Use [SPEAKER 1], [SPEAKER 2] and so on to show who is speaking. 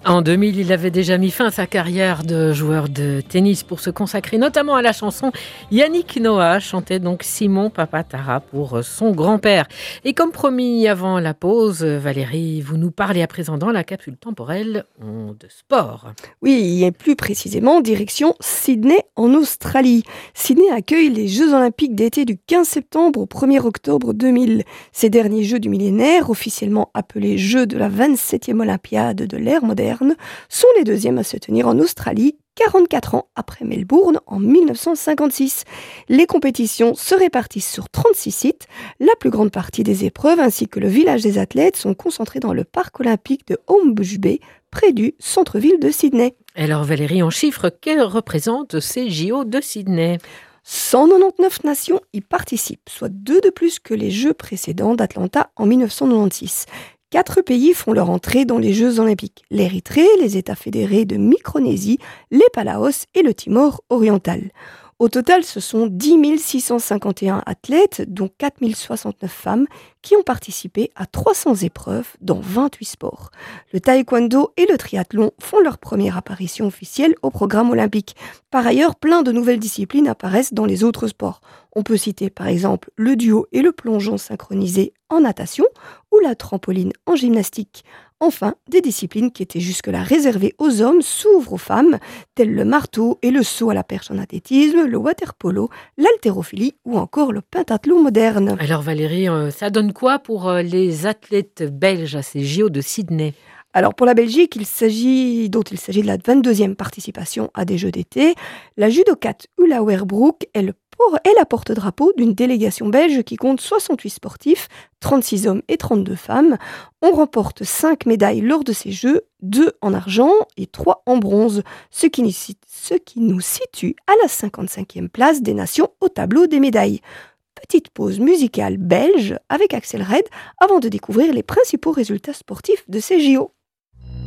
[SPEAKER 1] En 2000, il avait déjà mis fin à sa carrière de joueur de tennis pour se consacrer notamment à la chanson. Yannick Noah chantait donc Simon Papatara pour son grand-père. Et comme promis avant la pause, Valérie, vous nous parlez à présent dans la capsule temporelle de sport.
[SPEAKER 2] Oui, et plus précisément, direction Sydney en Australie. Sydney accueille les Jeux Olympiques d'été du 15 septembre au 1er octobre 2000. Ces derniers Jeux du millénaire, officiellement appelés Jeux de la 27e Olympiade de l'ère moderne, sont les deuxièmes à se tenir en Australie, 44 ans après Melbourne en 1956. Les compétitions se répartissent sur 36 sites. La plus grande partie des épreuves ainsi que le village des athlètes sont concentrés dans le parc olympique de Homebush Bay, près du centre-ville de Sydney.
[SPEAKER 1] Alors Valérie, en chiffres, que représentent ces JO de Sydney ?
[SPEAKER 2] 199 nations y participent, soit 2 de plus que les Jeux précédents d'Atlanta en 1996. 4 pays font leur entrée dans les Jeux Olympiques. L'Érythrée, les États fédérés de Micronésie, les Palaos et le Timor oriental. Au total, ce sont 10 651 athlètes, dont 4 069 femmes, qui ont participé à 300 épreuves dans 28 sports. Le taekwondo et le triathlon font leur première apparition officielle au programme olympique. Par ailleurs, plein de nouvelles disciplines apparaissent dans les autres sports. On peut citer par exemple le duo et le plongeon synchronisé en natation ou la trampoline en gymnastique. Enfin, des disciplines qui étaient jusque-là réservées aux hommes s'ouvrent aux femmes, telles le marteau et le saut à la perche en athlétisme, le water-polo, l'haltérophilie ou encore le pentathlon moderne.
[SPEAKER 1] Alors Valérie, ça donne quoi pour les athlètes belges à ces JO de Sydney ?
[SPEAKER 2] Alors pour la Belgique, il s'agit de la 22e participation à des Jeux d'été. La judokate Ulla Werbroek est la porte-drapeau d'une délégation belge qui compte 68 sportifs, 36 hommes et 32 femmes. On remporte 5 médailles lors de ces Jeux, 2 en argent et 3 en bronze, ce qui nous situe à la 55e place des nations au tableau des médailles. Petite pause musicale belge avec Axel Red avant de découvrir les principaux résultats sportifs de ces JO.